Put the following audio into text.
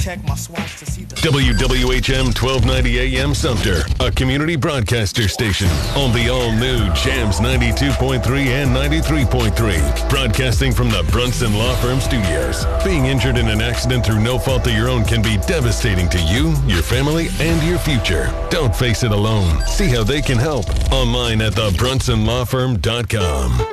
check my swatch to see the WWHM 1290 AM Sumter, a community broadcaster station on the all-new Jams 92.3 and 93.3. Broadcasting from the Brunson Law Firm Studios. Being injured in an accident through no fault of your own can be devastating to you, your family, and your future. Don't face it alone. See how they can help online at thebrunsonlawfirm.com.